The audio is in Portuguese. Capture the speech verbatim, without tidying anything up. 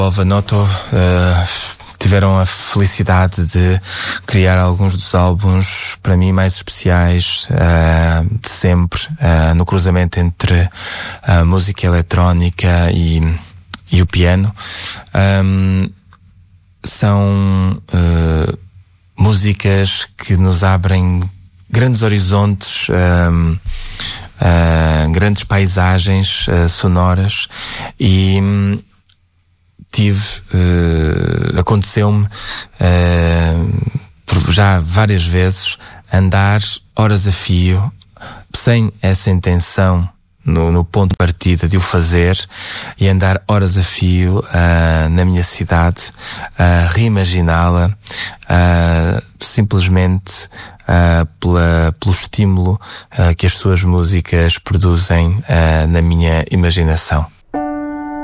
Olvanoto uh, tiveram a felicidade de criar alguns dos álbuns, para mim, mais especiais uh, de sempre, uh, no cruzamento entre a música eletrónica e, e o piano. Um, são uh, músicas que nos abrem grandes horizontes, um, uh, grandes paisagens uh, sonoras, e um, tive, uh, aconteceu-me uh, por já várias vezes andar horas a fio, sem essa intenção no, no ponto de partida de o fazer, e andar horas a fio uh, na minha cidade, a uh, reimaginá-la, uh, simplesmente uh, pela, pelo estímulo uh, que as suas músicas produzem uh, na minha imaginação.